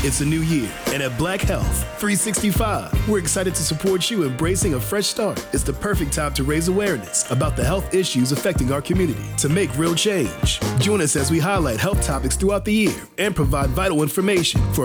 It's a new year, and at Black Health 365, we're excited to support you embracing a fresh start. It's the perfect time to raise awareness about the health issues affecting our community to make real change. Join us as we highlight health topics throughout the year and provide vital information for